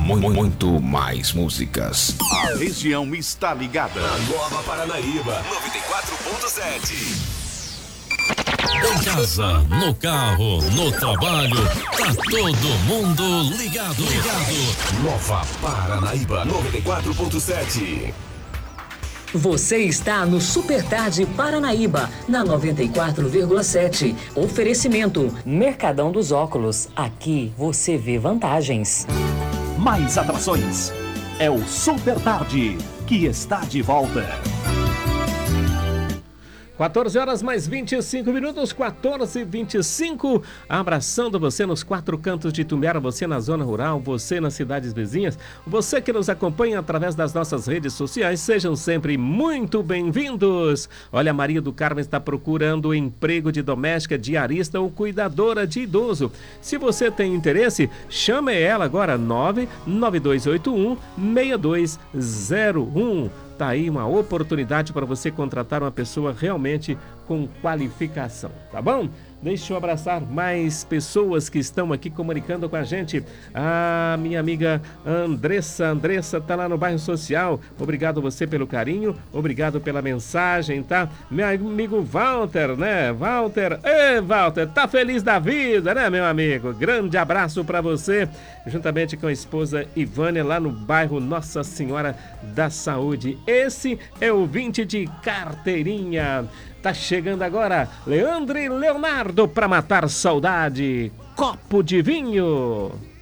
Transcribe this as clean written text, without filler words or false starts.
muito mais músicas. A região está ligada. A Nova Paranaíba 94.7. Em casa, no carro, no trabalho, tá todo mundo ligado. Nova Paranaíba 94.7. Você está no Super Tarde Paranaíba, na 94,7. Oferecimento Mercadão dos Óculos. Aqui você vê vantagens. Mais atrações. É o Super Tarde, que está de volta. 14 horas mais 25 minutos, 14h25, abraçando você nos quatro cantos de Itumbera, você na zona rural, você nas cidades vizinhas, você que nos acompanha através das nossas redes sociais, sejam sempre muito bem-vindos. Olha, a Maria do Carmo está procurando emprego de doméstica, diarista ou cuidadora de idoso. Se você tem interesse, chame ela agora, 99281-6201. Tá aí uma oportunidade para você contratar uma pessoa realmente com qualificação, tá bom? Deixa eu abraçar mais pessoas que estão aqui comunicando com a gente. A minha amiga Andressa tá lá no bairro Social. Obrigado você pelo carinho, obrigado pela mensagem, tá? Meu amigo Walter, né? Walter, tá feliz da vida, né, meu amigo? Grande abraço para você, juntamente com a esposa Ivânia, lá no bairro Nossa Senhora da Saúde. Esse é o 20 de carteirinha. Tá chegando agora Leandro e Leonardo para matar saudade. Copo de vinho.